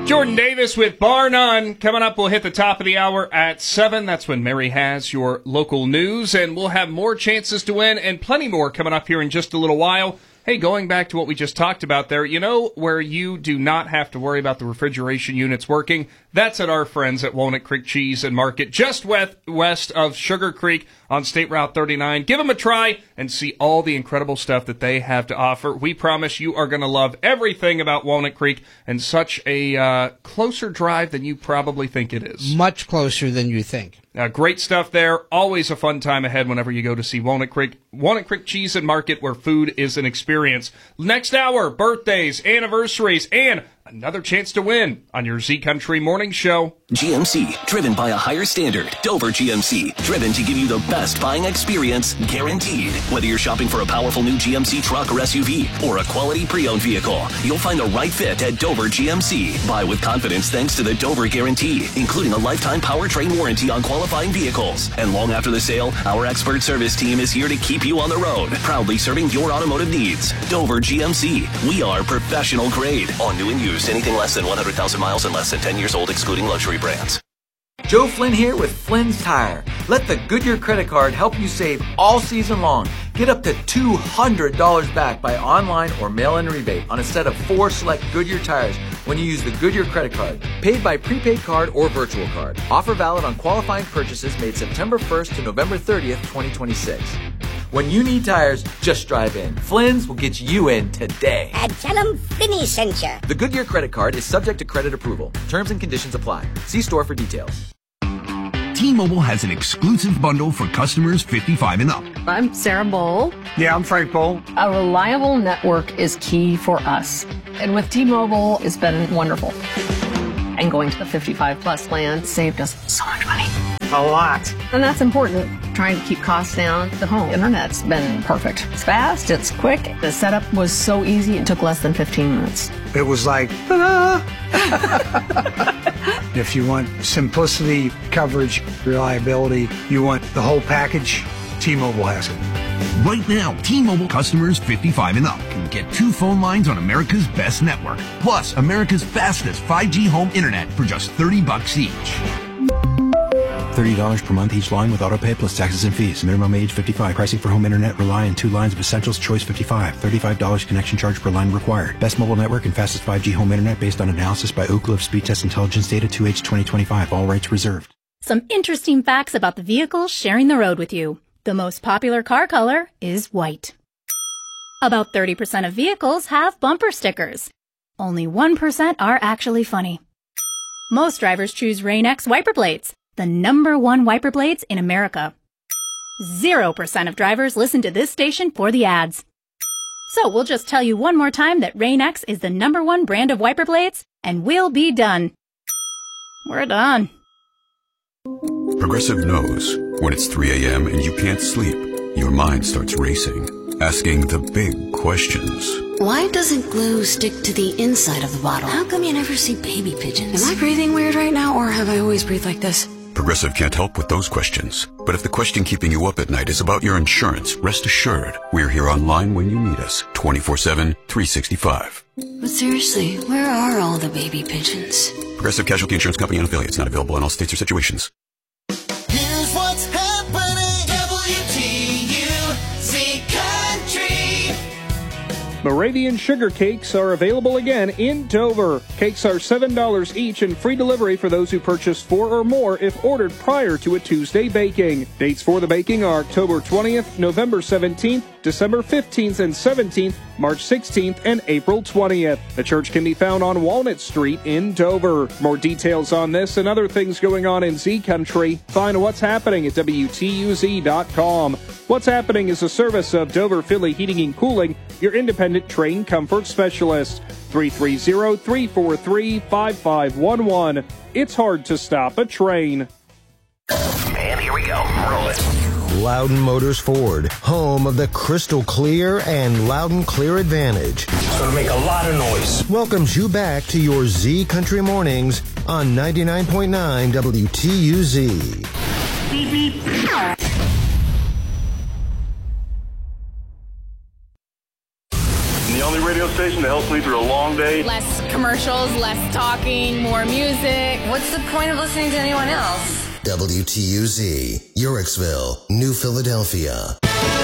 Jordan Davis with Bar None. Coming up, we'll hit the top of the hour at 7. That's when Mary has your local news, and we'll have more chances to win and plenty more coming up here in just a little while. Hey, going back to what we just talked about there, you know where you do not have to worry about the refrigeration units working? That's at our friends at Walnut Creek Cheese and Market, just west of Sugar Creek on State Route 39. Give them a try and see all the incredible stuff that they have to offer. We promise you are going to love everything about Walnut Creek, and such a closer drive than you probably think it is. Much closer than you think. Great stuff there. Always a fun time ahead whenever you go to see Walnut Creek. Walnut Creek Cheese and Market, where food is an experience. Next hour, birthdays, anniversaries, and another chance to win on your Z Country Morning Show. GMC, driven by a higher standard. Dover GMC, driven to give you the best buying experience, guaranteed. Whether you're shopping for a powerful new GMC truck or SUV, or a quality pre-owned vehicle, you'll find the right fit at Dover GMC. Buy with confidence thanks to the Dover Guarantee, including a lifetime powertrain warranty on qualifying vehicles. And long after the sale, our expert service team is here to keep you on the road, proudly serving your automotive needs. Dover GMC, we are professional grade. On new and used, anything less than 100,000 miles and less than 10 years old, excluding luxury brands. Joe Flynn here with Flynn's Tire. Let the Goodyear credit card help you save all season long. Get up to $200 back by online or mail-in rebate on a set of 4 select Goodyear tires when you use the Goodyear credit card. Paid by prepaid card or virtual card. Offer valid on qualifying purchases made September 1st to November 30th, 2026. When you need tires, just drive in. Flynn's will get you in today. And tell them Finny sent you. The Goodyear credit card is subject to credit approval. Terms and conditions apply. See store for details. T-Mobile has an exclusive bundle for customers 55 and up. I'm Sarah Bowl. Yeah, I'm Frank Bowl. A reliable network is key for us. And with T-Mobile, it's been wonderful. And going to the 55 plus plan saved us so much money. A lot. And that's important. Trying to keep costs down. The home internet's been perfect. It's fast, it's quick. The setup was so easy, it took less than 15 minutes. It was like, ta-da! If you want simplicity, coverage, reliability, you want the whole package, T-Mobile has it. Right now, T-Mobile customers 55 and up can get 2 phone lines on America's best network, plus America's fastest 5G home internet for just $30 each. $30 per month each line with autopay plus taxes and fees. Minimum age 55. Pricing for home internet rely on 2 lines of Essentials Choice 55. $35 connection charge per line required. Best mobile network and fastest 5G home internet based on analysis by Oak Cliff Speed Test Intelligence Data 2H 2025. All rights reserved. Some interesting facts about the vehicles sharing the road with you. The most popular car color is white. About 30% of vehicles have bumper stickers. Only 1% are actually funny. Most drivers choose Rain-X wiper blades, the #1 wiper blades in America. 0% of drivers listen to this station for the ads. So we'll just tell you one more time that Rain-X is the #1 brand of wiper blades, and we'll be done. We're done. Progressive knows when it's 3 a.m. and you can't sleep, your mind starts racing, asking the big questions. Why doesn't glue stick to the inside of the bottle? How come you never see baby pigeons? Am I breathing weird right now, or have I always breathed like this? Progressive can't help with those questions. But if the question keeping you up at night is about your insurance, rest assured, we're here online when you need us, 24/7, 365. But seriously, where are all the baby pigeons? Progressive Casualty Insurance Company and affiliates, not available in all states or situations. Here's what's happening. WTUZ Country. Moravian Sugar Cakes are available again in Dover. Cakes are $7 each and free delivery for those who purchase 4 or more if ordered prior to a Tuesday baking. Dates for the baking are October 20th, November 17th, December 15th and 17th, March 16th, and April 20th. The church can be found on Walnut Street in Dover. More details on this and other things going on in Z Country, find What's Happening at WTUZ.com. What's Happening is a service of Dover Philly Heating and Cooling, your independent train comfort specialist. 330-343-5511. It's hard to stop a train. And here we go. Roll it. Loudon Motors Ford, home of the crystal clear and Loudon Clear Advantage. It's going to make a lot of noise. Welcomes you back to your Z Country Mornings on 99.9 WTUZ. Beep, beep. The only radio station station that helps me through a long day. Less commercials, less talking, more music. What's the point of listening to anyone else? WTUZ, Yorksville, New Philadelphia.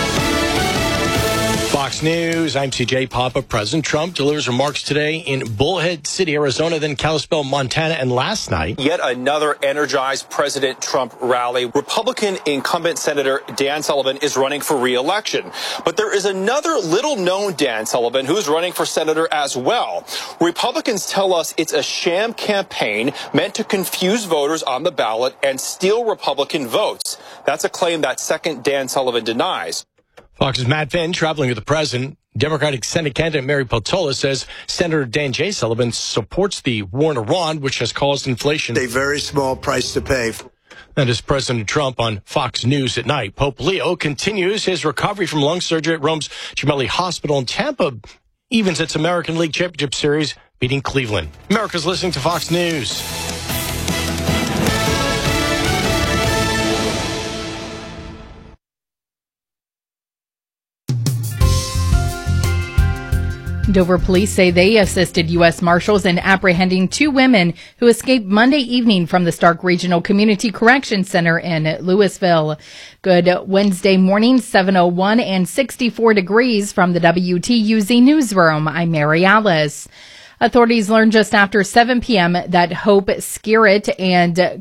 Fox News, I'm CJ Papa. President Trump delivers remarks today in Bullhead City, Arizona, then Kalispell, Montana, and last night. Yet another energized President Trump rally. Republican incumbent Senator Dan Sullivan is running for re-election. But there is another little-known Dan Sullivan who's running for senator as well. Republicans tell us it's a sham campaign meant to confuse voters on the ballot and steal Republican votes. That's a claim that second Dan Sullivan denies. Fox's Matt Finn traveling with the president. Democratic Senate candidate Mary Peltola says Senator Dan J. Sullivan supports the war in Iran, which has caused inflation. A very small price to pay. That is President Trump on Fox News at night. Pope Leo continues his recovery from lung surgery at Rome's Gemelli Hospital in Tampa. Evens its American League Championship Series, beating Cleveland. America's listening to Fox News. Dover police say they assisted U.S. Marshals in apprehending two women who escaped Monday evening from the Stark Regional Community Correction Center in Louisville. Good Wednesday morning, 7:01 and 64 degrees from the WTUZ newsroom. I'm Mary Alice. Authorities learned just after 7 p.m. that Hope Skerritt and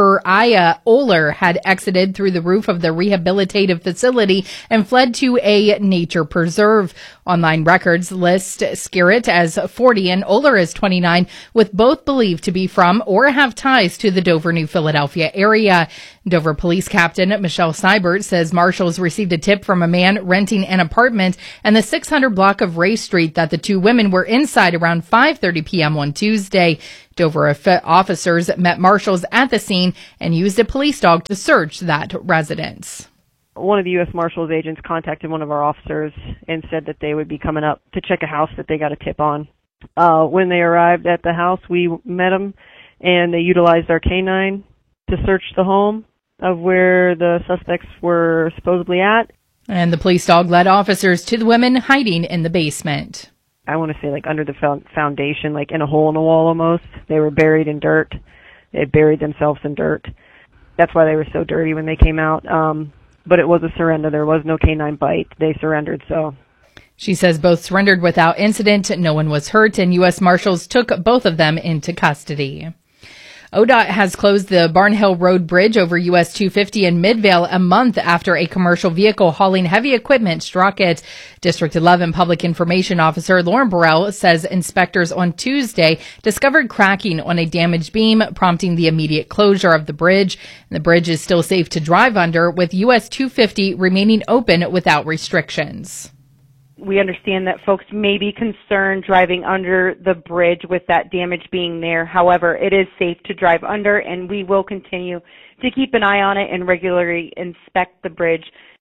Kuriah Oler had exited through the roof of the rehabilitative facility and fled to a nature preserve. Online records list Skerritt as 40 and Oler as 29, with both believed to be from or have ties to the Dover, New Philadelphia area. Dover Police Captain Michelle Seibert says marshals received a tip from a man renting an apartment in the 600 block of Ray Street that the two women were inside around 5:30 p.m. on Tuesday. Dover officers met marshals at the scene and used a police dog to search that residence. One of the U.S. Marshals agents contacted one of our officers and said that they would be coming up to check a house that they got a tip on. When they arrived at the house, we met them, and they utilized our canine to search the home of where the suspects were supposedly at. And the police dog led officers to the women hiding in the basement. I want to say like under the foundation, like in a hole in the wall almost. They were buried in dirt. They had buried themselves in dirt. That's why they were so dirty when they came out. But it was a surrender. There was no canine bite. They surrendered, so. She says both surrendered without incident. No one was hurt, and U.S. Marshals took both of them into custody. ODOT has closed the Barnhill Road Bridge over US 250 in Midvale a month after a commercial vehicle hauling heavy equipment struck it. District 11 Public Information Officer Lauren Burrell says inspectors on Tuesday discovered cracking on a damaged beam, prompting the immediate closure of the bridge. The bridge is still safe to drive under, with US 250 remaining open without restrictions. We understand that folks may be concerned driving under the bridge with that damage being there. However, it is safe to drive under, and we will continue to keep an eye on it and regularly inspect the bridge.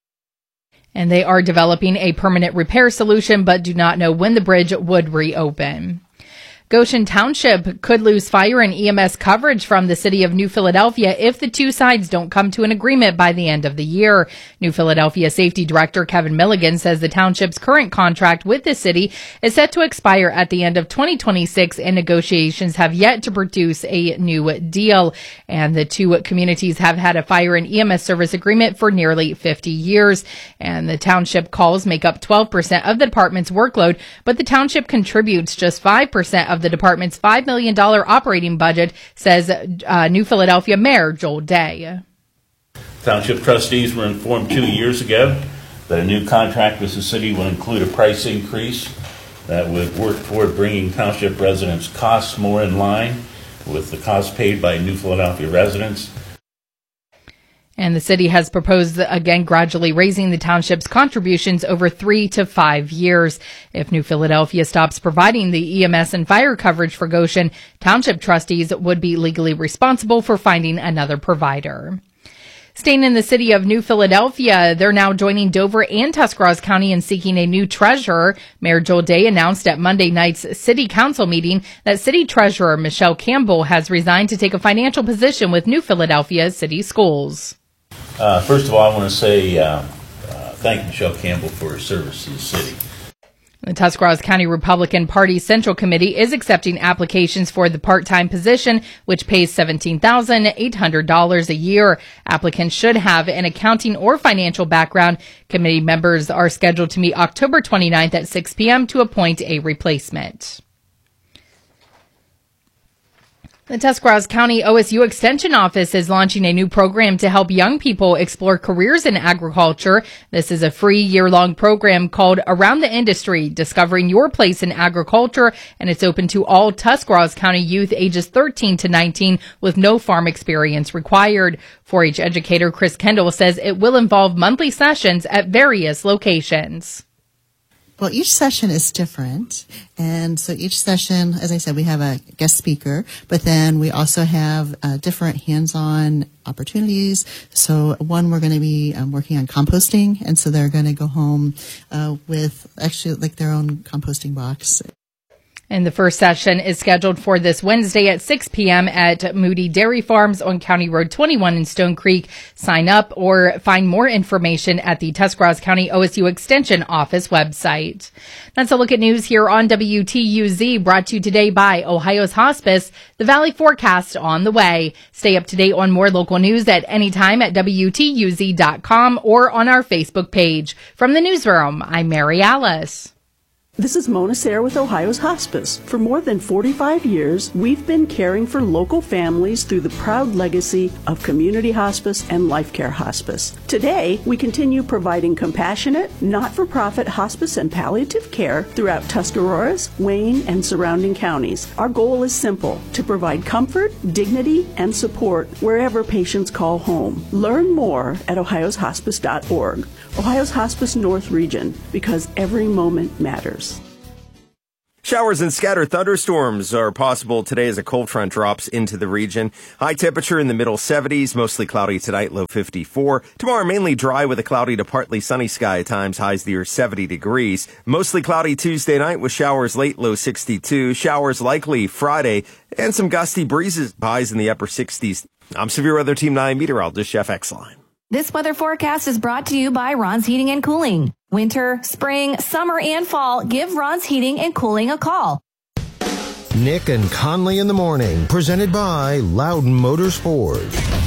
And they are developing a permanent repair solution, but do not know when the bridge would reopen. Goshen Township could lose fire and EMS coverage from the city of New Philadelphia if the two sides don't come to an agreement by the end of the year. New Philadelphia Safety Director Kevin Milligan says the township's current contract with the city is set to expire at the end of 2026, and negotiations have yet to produce a new deal. And the two communities have had a fire and EMS service agreement for nearly 50 years. And the township calls make up 12% of the department's workload, but the township contributes just 5% of the department's $5 million operating budget, says New Philadelphia Mayor Joel Day. Township trustees were informed 2 years ago that a new contract with the city would include a price increase that would work toward bringing township residents' costs more in line with the costs paid by New Philadelphia residents. And the city has proposed, again, gradually raising the township's contributions over 3 to 5 years. If New Philadelphia stops providing the EMS and fire coverage for Goshen, township trustees would be legally responsible for finding another provider. Staying in the city of New Philadelphia, they're now joining Dover and Tuscarawas County in seeking a new treasurer. Mayor Joel Day announced at Monday night's city council meeting that city treasurer Michelle Campbell has resigned to take a financial position with New Philadelphia City Schools. First of all, I want to say thank Michelle Campbell for her service to the city. The Tuscarawas County Republican Party Central Committee is accepting applications for the part-time position, which pays $17,800 a year. Applicants should have an accounting or financial background. Committee members are scheduled to meet October 29th at 6 p.m. to appoint a replacement. The Tuscarawas County OSU Extension Office is launching a new program to help young people explore careers in agriculture. This is a free year-long program called Around the Industry, Discovering Your Place in Agriculture, and it's open to all Tuscarawas County youth ages 13 to 19 with no farm experience required. 4-H educator Chris Kendall says it will involve monthly sessions at various locations. Well, each session is different. And so each session, as I said, we have a guest speaker, but then we also have different hands-on opportunities. So one, we're going to be working on composting. And so they're going to go home with actually like their own composting box. And the first session is scheduled for this Wednesday at 6 p.m. at Moody Dairy Farms on County Road 21 in Stone Creek. Sign up or find more information at the Tuscarawas County OSU Extension Office website. That's a look at news here on WTUZ, brought to you today by Ohio's Hospice. The Valley forecast on the way. Stay up to date on more local news at any time at WTUZ.com or on our Facebook page. From the newsroom, I'm Mary Alice. This is Mona Sayre with Ohio's Hospice. For more than 45 years, we've been caring for local families through the proud legacy of community hospice and life care hospice. Today, we continue providing compassionate, not-for-profit hospice and palliative care throughout Tuscarawas, Wayne, and surrounding counties. Our goal is simple: to provide comfort, dignity, and support wherever patients call home. Learn more at ohioshospice.org. Ohio's Hospice North Region, because every moment matters. Showers and scattered thunderstorms are possible today as a cold front drops into the region. High temperature in the middle 70s, mostly cloudy tonight, low 54. Tomorrow, mainly dry with a cloudy to partly sunny sky at times, highs near 70 degrees. Mostly cloudy Tuesday night with showers late, low 62. Showers likely Friday and some gusty breezes, highs in the upper 60s. I'm Severe Weather Team 9 meteorologist Jeff Exline. This weather forecast is brought to you by Ron's Heating and Cooling. Winter, spring, summer, and fall, give Ron's Heating and Cooling a call. Nick and Conley in the morning, presented by Loudon Motorsport.